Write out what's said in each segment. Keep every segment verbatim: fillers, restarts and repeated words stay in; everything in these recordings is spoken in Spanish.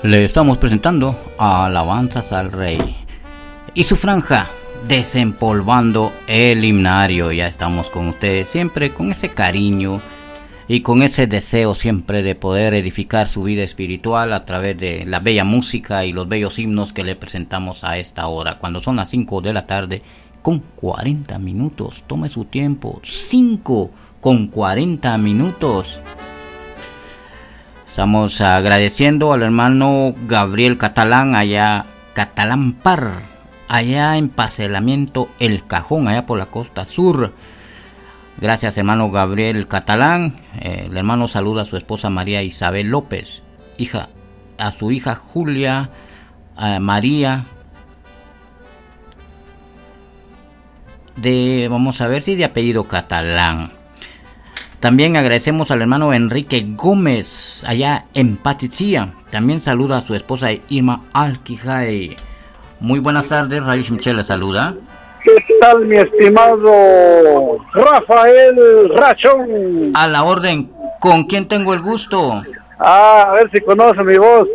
Le estamos presentando Alabanzas al Rey y su franja Desempolvando el Himnario. Ya estamos con ustedes siempre con ese cariño y con ese deseo siempre de poder edificar su vida espiritual a través de la bella música y los bellos himnos que le presentamos a esta hora, cuando son las cinco de la tarde con cuarenta minutos. Tome su tiempo, cinco con cuarenta minutos. Estamos agradeciendo al hermano Gabriel Catalán, allá, Catalán Par, allá en Parcelamiento El Cajón, allá por la costa sur. Gracias, hermano Gabriel Catalán. Eh, el hermano saluda a su esposa María Isabel López, hija, a su hija Julia eh, María, de, vamos a ver si de apellido Catalán. También agradecemos al hermano Enrique Gómez, allá en Paticía. También saluda a su esposa Irma Alquijay. Muy buenas tardes, Radio Shimche le saluda. ¿Qué tal, mi estimado Rafael Rachón? A la orden, ¿con quién tengo el gusto? Ah, a ver si conoce mi voz.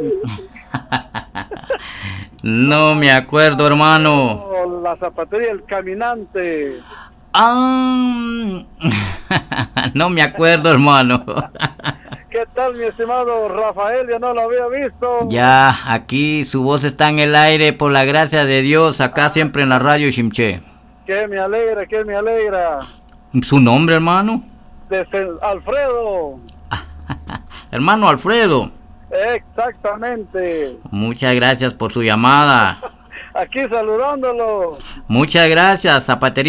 No me acuerdo, hermano. La zapatería El Caminante. Ah, no me acuerdo, hermano. ¿Qué tal, mi estimado Rafael? Ya no lo había visto. Ya, aquí su voz está en el aire, por la gracia de Dios, acá siempre en la radio Shimche. Que me alegra, que me alegra. ¿Su nombre, hermano? Desde Alfredo. Hermano Alfredo. Exactamente. Muchas gracias por su llamada. Aquí saludándolo. Muchas gracias, Zapatería